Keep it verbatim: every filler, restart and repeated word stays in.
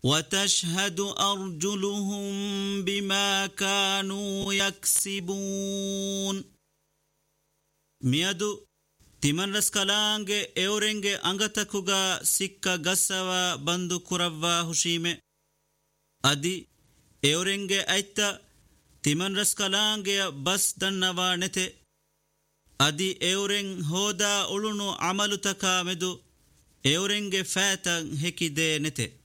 وتشهد أرجلهم بما كانوا يكسبون ميادو ತಿಮನ್ ರಸ್ಕಲಾಂಗೆ ಎವರೆಂಗೆ ಅಂಗತಕುಗ ಸಿಕ್ಕ ಗಸ್ಸವ ಬಂದು ಕುರವ್ವ ಹುಶೀಮೆ ಅದಿ ಎವರೆಂಗೆ ಐತ್ತ ತಿಮನ್ ರಸ್ಕಲಾಂಗೆಯ ಬಸ್ ದನ್ನವ ನೆತೆ ಅದಿ ಎವರೆಂಗ್ ಹೋದ ಉಳುನು ಅಮಲುತಕ ಮೆದು ಎವರೆಂಗೆ ಫෑತಂ ಹೆಕಿದೆ ನೆತೆ